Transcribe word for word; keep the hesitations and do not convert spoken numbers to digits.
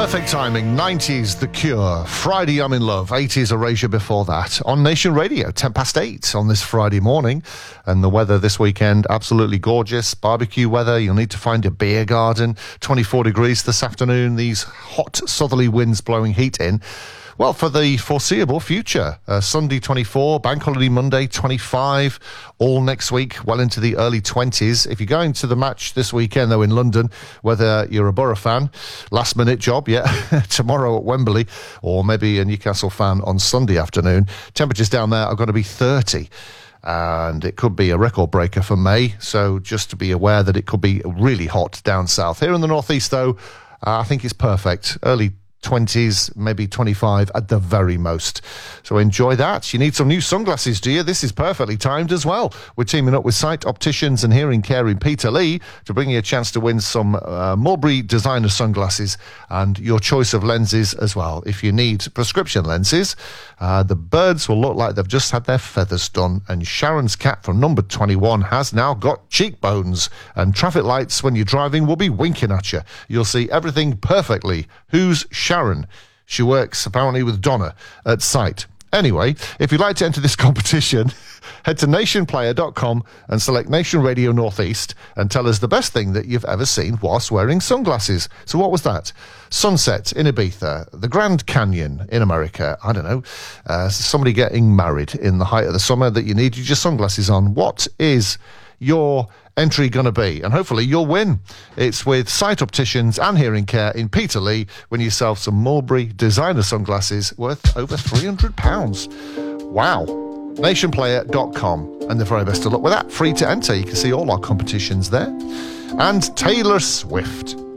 Perfect timing. nineties, The Cure. Friday, I'm in Love. eighties, Erasure before that. On Nation Radio, ten past eight on this Friday morning. And the weather this weekend, absolutely gorgeous. Barbecue weather. You'll need to find a beer garden. twenty-four degrees this afternoon. These hot southerly winds blowing heat in. Well, for the foreseeable future, uh, Sunday twenty-four, Bank Holiday Monday twenty-five, all next week, well into the early twenties. If you're going to the match this weekend, though, in London, whether you're a Borough fan, last minute job, yeah, tomorrow at Wembley, or maybe a Newcastle fan on Sunday afternoon, temperatures down there are going to be thirty. And it could be a record breaker for May, so just to be aware that it could be really hot down south. Here in the northeast, though, uh, I think it's perfect. Early twenties, maybe twenty-five at the very most. So enjoy that. You need some new sunglasses, do you? This is perfectly timed as well. We're teaming up with Sight Opticians and Hearing Care in Peterlee to bring you a chance to win some uh, Mulberry designer sunglasses and your choice of lenses as well. If you need prescription lenses, uh, the birds will look like they've just had their feathers done. And Sharon's cat from number twenty-one has now got cheekbones, and traffic lights when you're driving will be winking at you. You'll see everything perfectly. Who's Sharon? She works apparently with Donna at Sight. Anyway, if you'd like to enter this competition, head to nation player dot com and select Nation Radio Northeast and tell us the best thing that you've ever seen whilst wearing sunglasses. So what was that? Sunset in Ibiza, the Grand Canyon in America, I don't know, uh, somebody getting married in the height of the summer that you needed your sunglasses on. What is your entry going to be? And hopefully you'll win. It's with Sight Opticians and Hearing Care in Peterlee when you sell some Mulberry designer sunglasses worth over three hundred pounds. Wow. nation player dot com. And the very best of luck with that. Free to enter. You can see all our competitions there. And Taylor Swift.